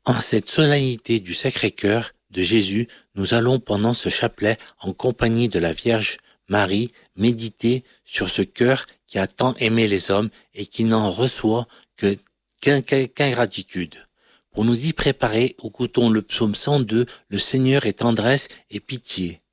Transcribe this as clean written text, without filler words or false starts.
En cette solennité du Sacré-Cœur de Jésus, nous allons pendant ce chapelet, en compagnie de la Vierge Marie, méditer sur ce cœur qui a tant aimé les hommes et qui n'en reçoit qu'ingratitude. Pour nous y préparer, écoutons le psaume 102, le Seigneur est tendresse et pitié.